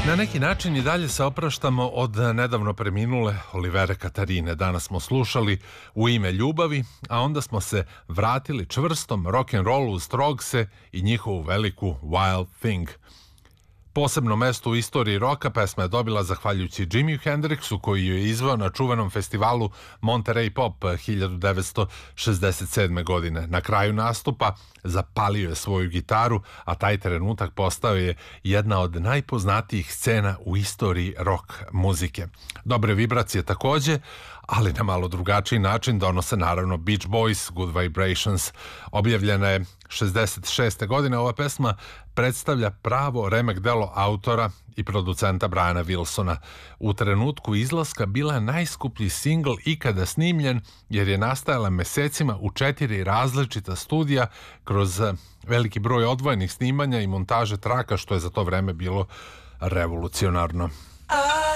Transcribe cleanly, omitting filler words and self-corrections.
Na neki način i dalje se opraštamo od nedavno preminule Olivere Katarine. Danas smo slušali U ime ljubavi, a onda smo se vratili čvrstom rock'n'rollu uz Strokse i njihovu veliku Wild Thing. Posebno mesto u istoriji roka pesma je dobila zahvaljujući Jimi Hendrixu, koji ju je izveo na čuvenom festivalu Monterey Pop 1967. godine. Na kraju nastupa zapalio je svoju gitaru, a taj trenutak postao je jedna od najpoznatijih scena u istoriji rock muzike. Dobre vibracije takođe, ali na malo drugačiji način donose naravno Beach Boys, Good Vibrations. Objavljena je 66. godine. Ova pesma predstavlja pravo remek delo autora i producenta Briana Wilsona. U trenutku izlaska bila je najskuplji singl ikada snimljen, jer je nastajala mesecima u 4 različita studija kroz veliki broj odvojenih snimanja i montaže traka, što je za to vreme bilo revolucionarno.